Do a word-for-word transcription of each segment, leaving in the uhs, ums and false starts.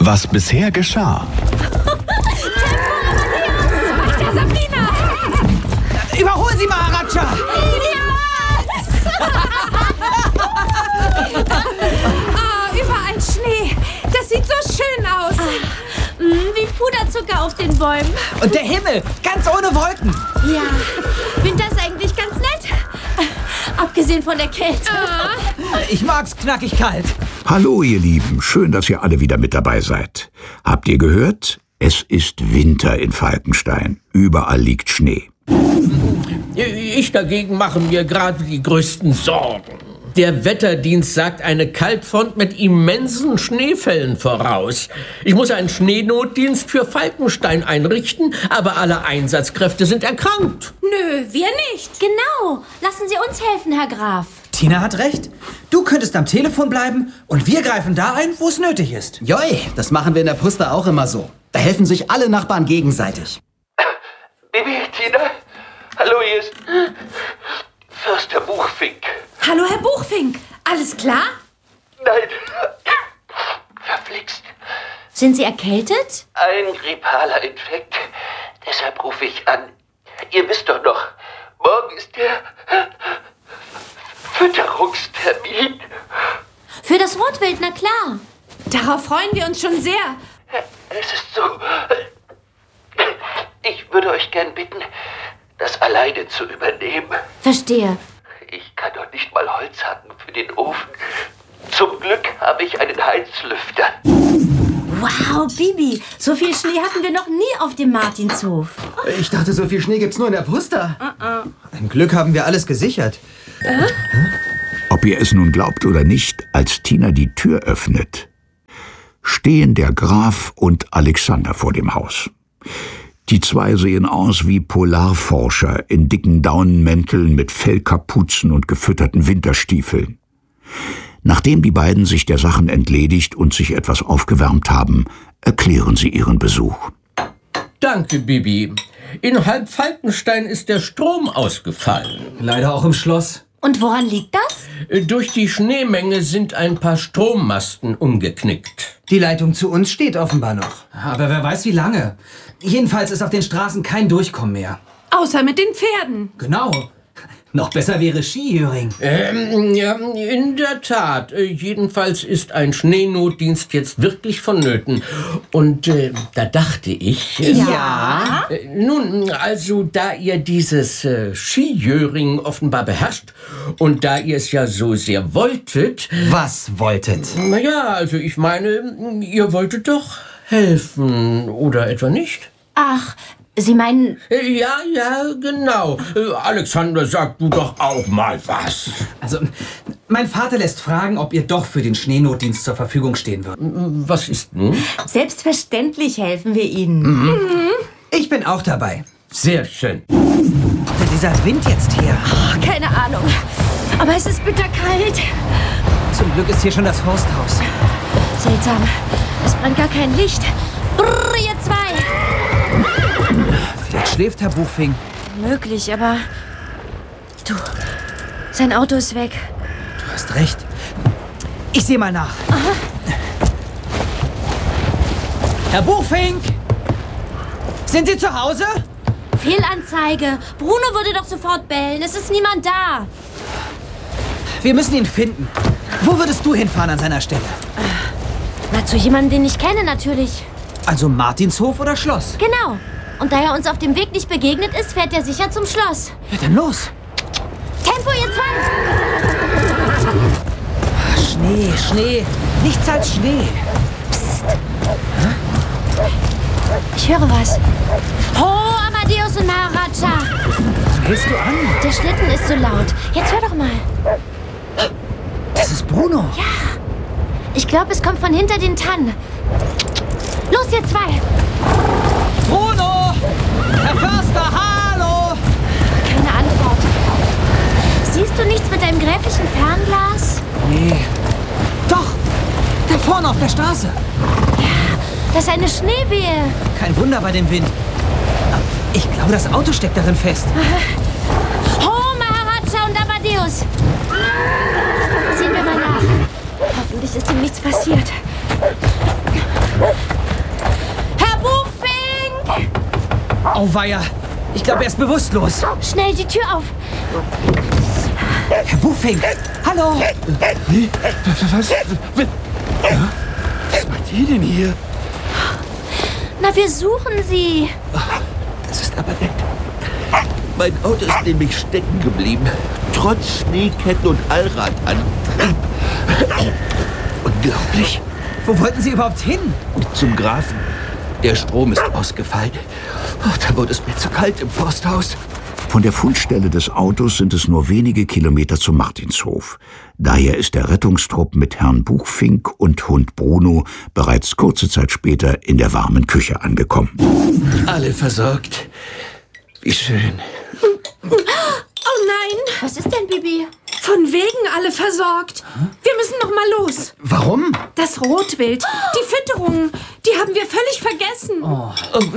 Was bisher geschah. Der Sabrina! Überhol sie, Maharaja! Oh, überall Schnee. Das sieht so schön aus. Ah, wie Puderzucker auf den Bäumen. Und der Himmel, ganz ohne Wolken. Ja, Winter ist eigentlich ganz nett. Abgesehen von der Kälte. Ah. Ich mag's knackig kalt. Hallo, ihr Lieben. Schön, dass ihr alle wieder mit dabei seid. Habt ihr gehört? Es ist Winter in Falkenstein. Überall liegt Schnee. Ich dagegen mache mir gerade die größten Sorgen. Der Wetterdienst sagt eine Kaltfront mit immensen Schneefällen voraus. Ich muss einen Schneenotdienst für Falkenstein einrichten, aber alle Einsatzkräfte sind erkrankt. Nö, wir nicht. Genau. Lassen Sie uns helfen, Herr Graf. Tina hat recht. Du könntest am Telefon bleiben und wir greifen da ein, wo es nötig ist. Joi, das machen wir in der Puster auch immer so. Da helfen sich alle Nachbarn gegenseitig. Bibi, Tina? Hallo, hier ist Förster Buchfink. Hallo, Herr Buchfink. Alles klar? Nein, verflixt. Sind Sie erkältet? Ein grippaler Infekt. Deshalb rufe ich an. Ihr wisst doch noch, morgen ist der Fütterungstermin. Für das Rotwild, na klar. Darauf freuen wir uns schon sehr. Es ist so... Ich würde euch gern bitten, das alleine zu übernehmen. Verstehe. Ich kann doch nicht mal Holz hacken für den Ofen. Zum Glück habe ich einen Heizlüfter. Wow, Bibi, so viel Schnee hatten wir noch nie auf dem Martinshof. Ich dachte, so viel Schnee gibt's nur in der Puster. Uh-uh. Ein Glück haben wir alles gesichert. Äh? Ob ihr es nun glaubt oder nicht, als Tina die Tür öffnet, stehen der Graf und Alexander vor dem Haus. Die zwei sehen aus wie Polarforscher in dicken Daunenmänteln mit Fellkapuzen und gefütterten Winterstiefeln. Nachdem die beiden sich der Sachen entledigt und sich etwas aufgewärmt haben, erklären sie ihren Besuch. Danke, Bibi. In Halbfalkenstein ist der Strom ausgefallen. Leider auch im Schloss. Und woran liegt das? Durch die Schneemenge sind ein paar Strommasten umgeknickt. Die Leitung zu uns steht offenbar noch. Aber wer weiß wie lange. Jedenfalls ist auf den Straßen kein Durchkommen mehr. Außer mit den Pferden. Genau. Noch besser wäre Skijöring. Ähm, ja, in der Tat. Jedenfalls ist ein Schneenotdienst jetzt wirklich vonnöten. Und äh, da dachte ich... Äh, ja? Äh, nun, also da ihr dieses äh, Skijöring offenbar beherrscht und da ihr es ja so sehr wolltet... Was wolltet? Naja, also ich meine, ihr wolltet doch helfen, oder etwa nicht? Ach... Sie meinen... Ja, ja, genau. Alexander, sag du doch auch mal was. Also, mein Vater lässt fragen, ob ihr doch für den Schneenotdienst zur Verfügung stehen würdet. Was ist nun? Selbstverständlich helfen wir Ihnen. Mhm. Mhm. Ich bin auch dabei. Sehr schön. Wo kommt denn dieser Wind jetzt her? Oh, keine Ahnung. Aber es ist bitterkalt. Zum Glück ist hier schon das Forsthaus. Seltsam. Es brennt gar kein Licht. Brrr, ihr zwei. Vielleicht schläft Herr Buchfink. Möglich, aber... Du, sein Auto ist weg. Du hast recht. Ich sehe mal nach. Aha. Herr Buchfink! Sind Sie zu Hause? Fehlanzeige. Bruno würde doch sofort bellen. Es ist niemand da. Wir müssen ihn finden. Wo würdest du hinfahren an seiner Stelle? Na, zu jemandem, den ich kenne, natürlich. Also Martinshof oder Schloss? Genau. Und da er uns auf dem Weg nicht begegnet ist, fährt er sicher zum Schloss. Ja, dann los. Tempo, ihr zwei! Schnee, Schnee. Nichts als Schnee. Psst. Ich höre was. Ho, Amadeus und Maharaja. Was hältst du an? Der Schlitten ist so laut. Jetzt hör doch mal. Das ist Bruno. Ja. Ich glaube, es kommt von hinter den Tannen. Los, ihr zwei. Bruno! Herr Förster, hallo! Keine Antwort. Siehst du nichts mit deinem gräflichen Fernglas? Nee. Doch! Da vorne auf der Straße. Ja, das ist eine Schneewehe. Kein Wunder bei dem Wind. Ich glaube, das Auto steckt darin fest. Ho, Maharaja und Amadeus. Sehen wir mal nach. Hoffentlich ist ihm nichts passiert. Auweia. Ich glaube, er ist bewusstlos. Schnell die Tür auf. Herr Buchfink, hallo. Was? Was macht ihr denn hier? Na, wir suchen Sie. Das ist aber nett. Mein Auto ist nämlich stecken geblieben. Trotz Schneeketten und Allradantrieb. Unglaublich. Wo wollten Sie überhaupt hin? Zum Grafen. Der Strom ist ausgefallen. Oh, da wurde es mir zu kalt im Forsthaus. Von der Fundstelle des Autos sind es nur wenige Kilometer zum Martinshof. Daher ist der Rettungstrupp mit Herrn Buchfink und Hund Bruno bereits kurze Zeit später in der warmen Küche angekommen. Alle versorgt. Wie schön. Oh nein! Was ist denn, Bibi? Von wegen alle versorgt. Wir müssen noch mal los. Warum? Das Rotwild, die Fütterungen, die haben wir völlig vergessen. Oh.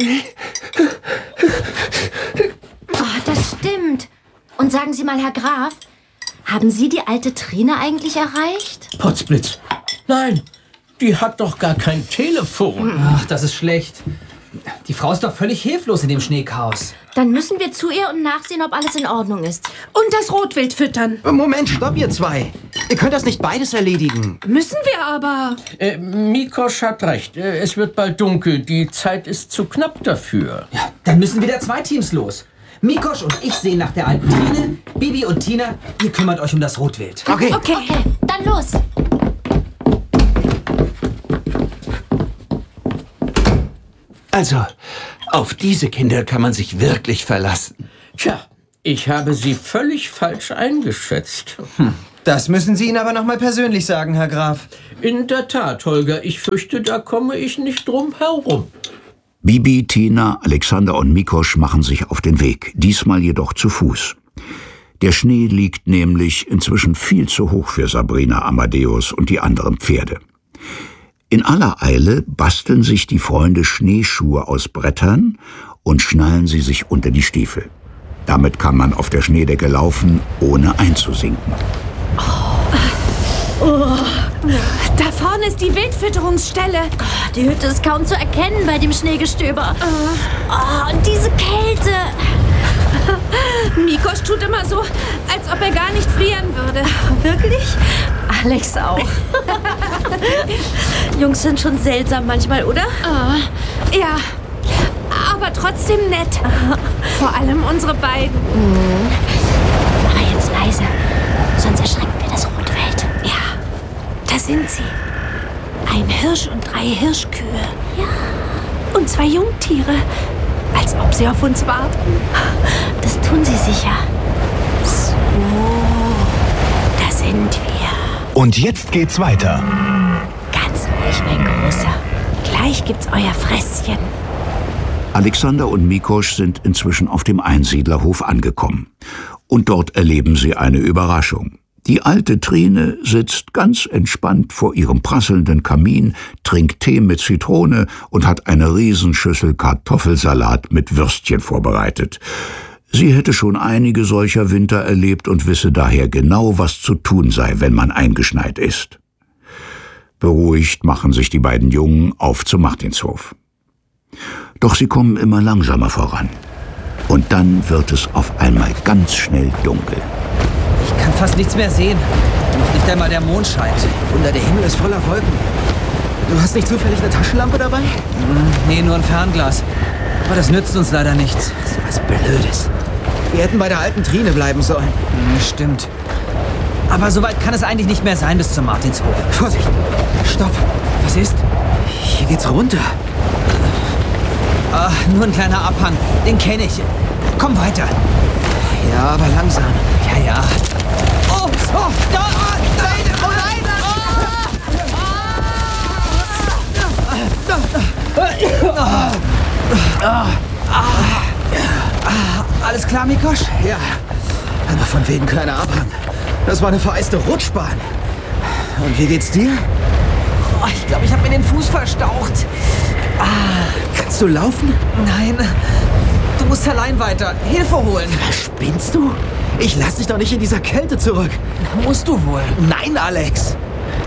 Oh, das stimmt. Und sagen Sie mal, Herr Graf, haben Sie die alte Trine eigentlich erreicht? Potzblitz. Nein, die hat doch gar kein Telefon. Ach, das ist schlecht. Die Frau ist doch völlig hilflos in dem Schneechaos. Dann müssen wir zu ihr und nachsehen, ob alles in Ordnung ist. Und das Rotwild füttern. Moment, stopp, ihr zwei. Ihr könnt das nicht beides erledigen. Müssen wir aber. Äh, Mikosch hat recht. Äh, es wird bald dunkel. Die Zeit ist zu knapp dafür. Ja, dann müssen wieder zwei Teams los. Mikosch und ich sehen nach der alten Trine. Bibi und Tina, ihr kümmert euch um das Rotwild. Okay. Okay. Okay, dann los. Also, auf diese Kinder kann man sich wirklich verlassen. Tja, ich habe sie völlig falsch eingeschätzt. Hm. Das müssen Sie ihnen aber noch mal persönlich sagen, Herr Graf. In der Tat, Holger, ich fürchte, da komme ich nicht drum herum. Bibi, Tina, Alexander und Mikosch machen sich auf den Weg, diesmal jedoch zu Fuß. Der Schnee liegt nämlich inzwischen viel zu hoch für Sabrina, Amadeus und die anderen Pferde. In aller Eile basteln sich die Freunde Schneeschuhe aus Brettern und schnallen sie sich unter die Stiefel. Damit kann man auf der Schneedecke laufen, ohne einzusinken. Oh. Oh. Da vorne ist die Wildfütterungsstelle. Oh, die Hütte ist kaum zu erkennen bei dem Schneegestöber. Oh, oh und diese Kälte. Mikosch tut immer so, als ob er gar nicht frieren würde. Wirklich? Alex auch. Jungs sind schon seltsam manchmal, oder? Oh, ja, aber trotzdem nett. Vor allem unsere beiden. Mhm. Aber jetzt leise, sonst erschrecken wir das Rotwild. Ja, da sind sie. Ein Hirsch und drei Hirschkühe. Ja. Und zwei Jungtiere. Als ob sie auf uns warten. Das tun sie sicher. So, da sind wir. Und jetzt geht's weiter. Ganz ruhig, mein Großer. Gleich gibt's euer Fresschen. Alexander und Mikosch sind inzwischen auf dem Einsiedlerhof angekommen. Und dort erleben sie eine Überraschung. Die alte Trine sitzt ganz entspannt vor ihrem prasselnden Kamin, trinkt Tee mit Zitrone und hat eine Riesenschüssel Kartoffelsalat mit Würstchen vorbereitet. Sie hätte schon einige solcher Winter erlebt und wisse daher genau, was zu tun sei, wenn man eingeschneit ist. Beruhigt machen sich die beiden Jungen auf zum Martinshof. Doch sie kommen immer langsamer voran. Und dann wird es auf einmal ganz schnell dunkel. Ich kann fast nichts mehr sehen. Noch nicht einmal der Mond scheint. Wunder, der Himmel ist voller Wolken. Du hast nicht zufällig eine Taschenlampe dabei? Hm, nee, nur ein Fernglas. Aber das nützt uns leider nichts. So was Blödes. Wir hätten bei der alten Trine bleiben sollen. Hm, stimmt. Aber so weit kann es eigentlich nicht mehr sein bis zum Martinshof. Vorsicht! Stopp! Was ist? Hier geht's runter. Ach, nur ein kleiner Abhang. Den kenne ich. Komm weiter. Ja, aber langsam. Ja, ja. Oh, oh, da, nein, oh nein! Alles klar, Mikosch? Ja, aber von wegen kleiner Abhang. Das war eine vereiste Rutschbahn. Und wie geht's dir? Oh, ich glaube, ich habe mir den Fuß verstaucht. Ah, kannst du laufen? Nein, du musst allein weiter. Hilfe holen. Was spinnst du? Ich lass dich doch nicht in dieser Kälte zurück. Musst du wohl. Nein, Alex.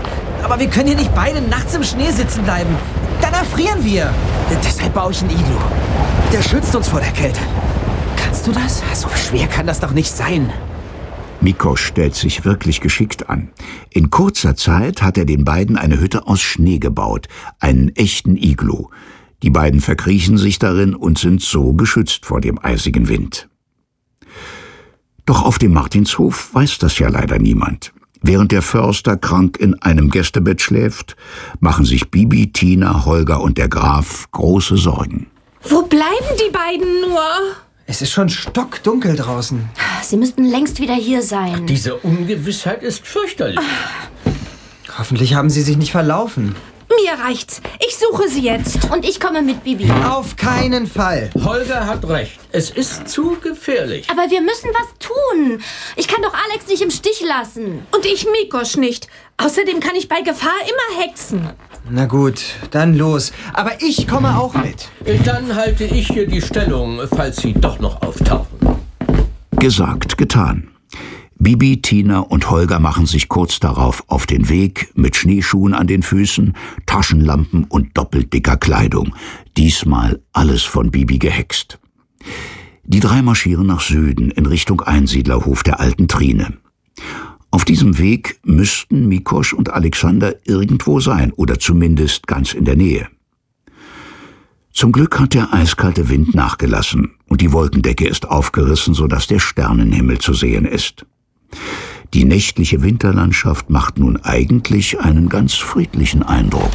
Aber wir können hier nicht beide nachts im Schnee sitzen bleiben. Dann erfrieren wir. Deshalb baue ich ein Iglu. Der schützt uns vor der Kälte. Kannst du das? So schwer kann das doch nicht sein. Mikosch stellt sich wirklich geschickt an. In kurzer Zeit hat er den beiden eine Hütte aus Schnee gebaut, einen echten Iglu. Die beiden verkriechen sich darin und sind so geschützt vor dem eisigen Wind. Doch auf dem Martinshof weiß das ja leider niemand. Während der Förster krank in einem Gästebett schläft, machen sich Bibi, Tina, Holger und der Graf große Sorgen. Wo bleiben die beiden nur? Es ist schon stockdunkel draußen. Sie müssten längst wieder hier sein. Diese Ungewissheit ist fürchterlich. Hoffentlich haben sie sich nicht verlaufen. Mir reicht's. Ich suche sie jetzt. Und ich komme mit Bibi. Auf keinen Fall. Holger hat recht. Es ist zu gefährlich. Aber wir müssen was tun. Ich kann doch Alex nicht im Stich lassen. Und ich Mikosch nicht. Außerdem kann ich bei Gefahr immer hexen. Na gut, dann los. Aber ich komme auch mit. Dann halte ich hier die Stellung, falls sie doch noch auftauchen. Gesagt, getan. Bibi, Tina und Holger machen sich kurz darauf auf den Weg mit Schneeschuhen an den Füßen, Taschenlampen und doppelt dicker Kleidung. Diesmal alles von Bibi gehext. Die drei marschieren nach Süden in Richtung Einsiedlerhof der alten Trine. Auf diesem Weg müssten Mikosch und Alexander irgendwo sein oder zumindest ganz in der Nähe. Zum Glück hat der eiskalte Wind nachgelassen und die Wolkendecke ist aufgerissen, sodass der Sternenhimmel zu sehen ist. Die nächtliche Winterlandschaft macht nun eigentlich einen ganz friedlichen Eindruck.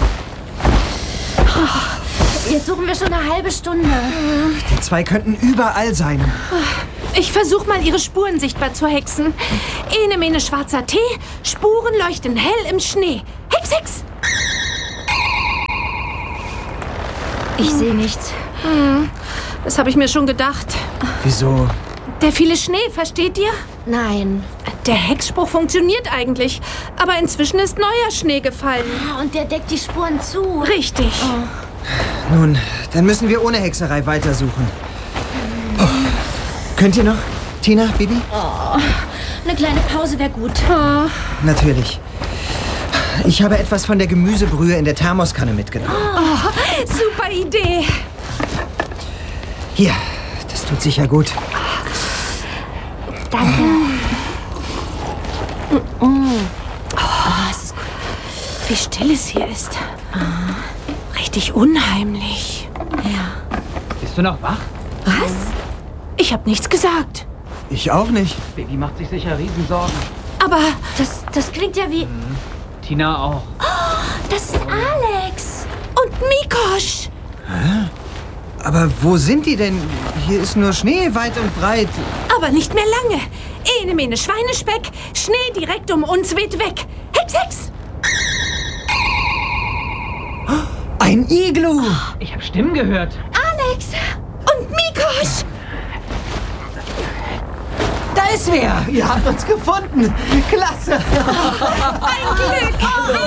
Jetzt suchen wir schon eine halbe Stunde. Die zwei könnten überall sein. Ich versuche mal, ihre Spuren sichtbar zu hexen. Ene mene schwarzer Tee, Spuren leuchten hell im Schnee. Hex, hex! Ich sehe nichts. Hm, das habe ich mir schon gedacht. Wieso? Der viele Schnee, versteht ihr? Nein. Der Hexspruch funktioniert eigentlich, aber inzwischen ist neuer Schnee gefallen. Ah, und der deckt die Spuren zu. Richtig. Oh. Nun, dann müssen wir ohne Hexerei weitersuchen. Oh. Könnt ihr noch? Tina, Bibi? Oh, eine kleine Pause wäre gut. Oh. Natürlich. Ich habe etwas von der Gemüsebrühe in der Thermoskanne mitgenommen. Oh, super Idee. Hier, das tut sicher gut. Danke. Oh, es ist gut. Wie still es hier ist. Richtig unheimlich. Ja. Bist du noch wach? Was? Ich habe nichts gesagt. Ich auch nicht. Baby macht sich sicher Riesensorgen. Aber Das, das klingt ja wie... Tina auch. Das ist Alex. und Mikosch. Aber wo sind die denn? Hier ist nur Schnee weit und breit. Aber nicht mehr lange. Ene mene Schweinespeck, Schnee direkt um uns weht weg. Hex, hex! Ein Iglu! Ich habe Stimmen gehört. Alex und Mikosch! Da ist wer! Ihr habt uns gefunden! Klasse! Ein Glück!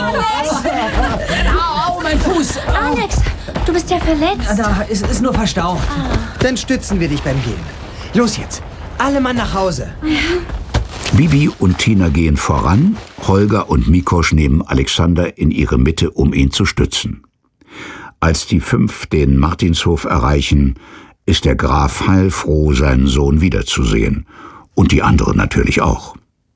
Au, mein Fuß! Alex, du bist ja verletzt. Da, es ist nur verstaucht. Dann stützen wir dich beim Gehen. Los jetzt! Alle Mann nach Hause! Bibi und Tina gehen voran, Holger und Mikosch nehmen Alexander in ihre Mitte, um ihn zu stützen. Als die fünf den Martinshof erreichen, ist der Graf heilfroh, seinen Sohn wiederzusehen. Und die anderen natürlich auch.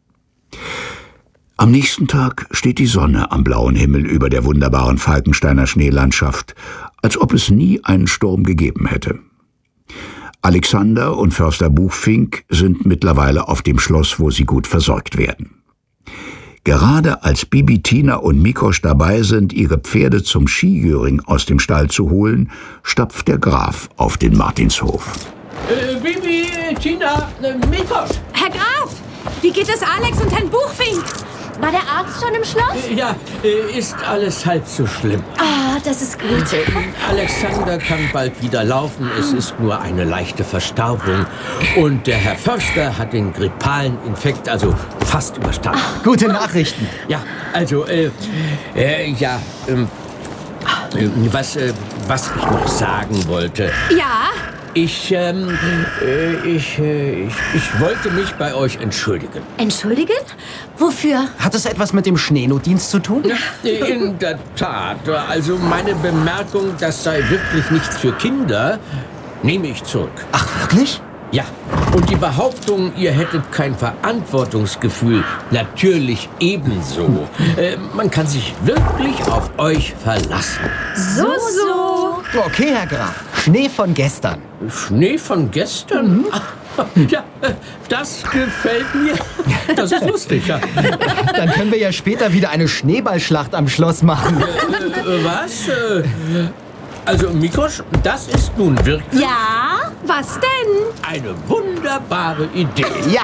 Am nächsten Tag steht die Sonne am blauen Himmel über der wunderbaren Falkensteiner Schneelandschaft, als ob es nie einen Sturm gegeben hätte. Alexander und Förster Buchfink sind mittlerweile auf dem Schloss, wo sie gut versorgt werden. Gerade als Bibi, Tina und Mikosch dabei sind, ihre Pferde zum Skijöring aus dem Stall zu holen, stapft der Graf auf den Martinshof. Äh, Bibi, Tina, äh, Mikosch. Herr Graf, wie geht es Alex und Herrn Buchfink? War der Arzt schon im Schloss? Äh, ja, äh, ist alles halb so schlimm. Ah, das ist gut. Äh, Alexander kann bald wieder laufen. Es ist nur eine leichte Verstauchung. Und der Herr Förster hat den grippalen Infekt also fast überstanden. Gute Nachrichten. Ja, also, äh, äh ja, ähm, äh, was, äh, was ich noch sagen wollte. Ja? Ich, ähm, äh, ich, äh, ich, ich wollte mich bei euch entschuldigen. Entschuldigen? Wofür? Hat es etwas mit dem Schneenotdienst zu tun? In der Tat. Also meine Bemerkung, das sei wirklich nichts für Kinder, nehme ich zurück. Ach, wirklich? Ja. Und die Behauptung, ihr hättet kein Verantwortungsgefühl, natürlich ebenso. Äh, man kann sich wirklich auf euch verlassen. So, so. Okay, Herr Graf. Schnee von gestern. Schnee von gestern? Mhm. Ja, das gefällt mir. Das ist lustig, ja. Dann können wir ja später wieder eine Schneeballschlacht am Schloss machen. Äh, äh, was? Äh, also, Mikosch, das ist nun wirklich... Ja, was denn? Eine wunderbare Idee. Ja.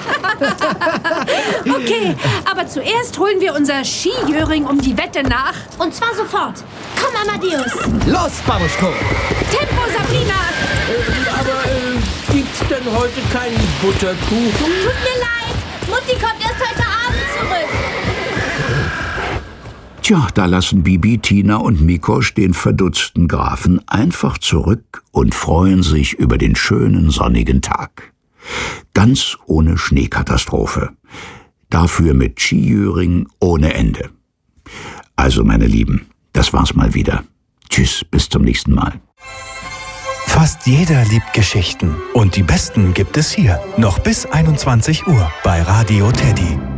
Okay, aber zuerst holen wir unser Skijöring um die Wette nach. Und zwar sofort. Komm, Amadeus. Los, Babuschko. Tempo, Sabrina. Äh, aber äh, gibt's denn heute keinen Butterkuchen? Tut mir leid. Mutti kommt erst heute Abend zurück. Tja, da lassen Bibi, Tina und Mikosch den verdutzten Grafen einfach zurück und freuen sich über den schönen sonnigen Tag. Ganz ohne Schneekatastrophe. Dafür mit Skijöring ohne Ende. Also, meine Lieben, das war's mal wieder. Tschüss, bis zum nächsten Mal. Fast jeder liebt Geschichten. Und die besten gibt es hier. Noch bis einundzwanzig Uhr bei Radio Teddy.